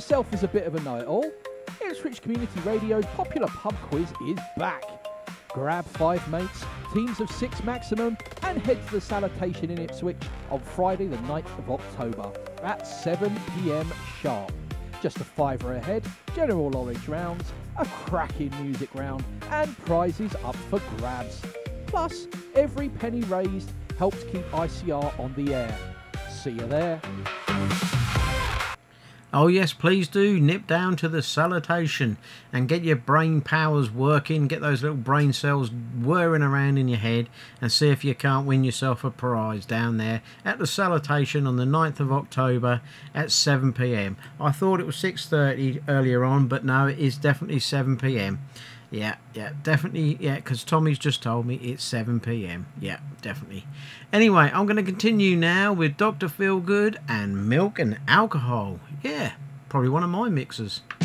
yourself as a bit of a know-it-all, Ipswich Community Radio's popular pub quiz is back. Grab 5 mates, teams of 6 maximum, and head to the Salutation in Ipswich on Friday the 9th of October at 7 p.m. sharp. Just a fiver ahead, general knowledge rounds, a cracking music round, and prizes up for grabs. Plus, every penny raised helps keep ICR on the air. See you there. Oh yes, please do nip down to the Salutation and get your brain powers working, get those little brain cells whirring around in your head, and see if you can't win yourself a prize down there at the Salutation on the 9th of October at 7 p.m. I thought it was 6:30 earlier on, but no, it is definitely 7 p.m. Yeah, definitely, because Tommy's just told me it's 7 p.m. Yeah, definitely. Anyway, I'm going to continue now with Dr. Feelgood and Milk and Alcohol. Yeah, probably one of my mixers.